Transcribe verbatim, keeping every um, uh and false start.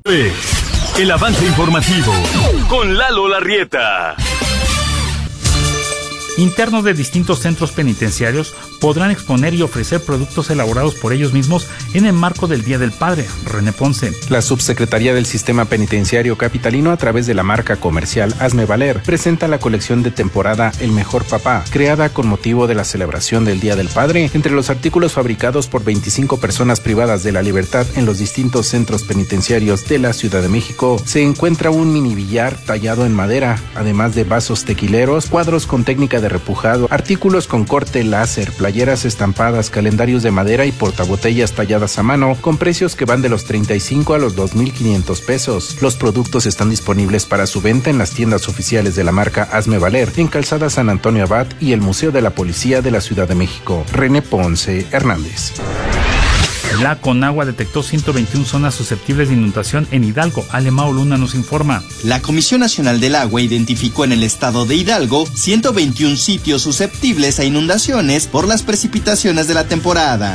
El avance informativo con Lalo Larrieta. Internos de distintos centros penitenciarios podrán exponer y ofrecer productos elaborados por ellos mismos en el marco del Día del Padre. René Ponce. La Subsecretaría del Sistema Penitenciario Capitalino, a través de la marca comercial Hazme Valer, presenta la colección de temporada El Mejor Papá, creada con motivo de la celebración del Día del Padre. Entre los artículos fabricados por veinticinco personas privadas de la libertad en los distintos centros penitenciarios de la Ciudad de México, se encuentra un mini billar tallado en madera, además de vasos tequileros, cuadros con técnica de repujado, artículos con corte láser, playeras estampadas, calendarios de madera y portabotellas talladas a mano, con precios que van de los treinta y cinco a los dos mil quinientos pesos. Los productos están disponibles para su venta en las tiendas oficiales de la marca Hazme Valer, en Calzada San Antonio Abad y el Museo de la Policía de la Ciudad de México. René Ponce Hernández. La Conagua detectó ciento veintiuna zonas susceptibles de inundación en Hidalgo. Alemao Luna nos informa. La Comisión Nacional del Agua identificó en el estado de Hidalgo ciento veintiún sitios susceptibles a inundaciones por las precipitaciones de la temporada.